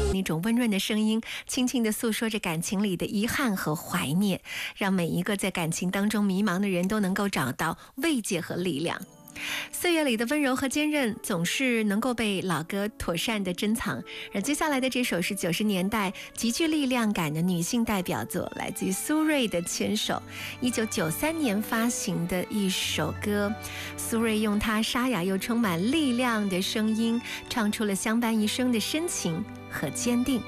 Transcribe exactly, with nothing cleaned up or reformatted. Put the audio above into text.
那种温润的声音，轻轻地诉说着感情里的遗憾和怀念，让每一个在感情当中迷茫的人都能够找到慰藉和力量。岁月里的温柔和坚韧总是能够被老歌妥善的珍藏，而接下来的这首是九十年代极具力量感的女性代表作，来自于苏芮的《牵手》，一九九三年发行的一首歌。苏芮用她沙哑又充满力量的声音，唱出了相伴一生的深情和坚定。